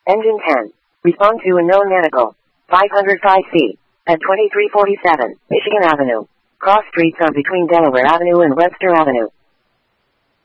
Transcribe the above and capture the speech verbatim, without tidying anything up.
Engine ten. Respond to unknown medical. five hundred five C. At twenty-three forty-seven, Michigan Avenue. Cross streets are between Delaware Avenue and Webster Avenue.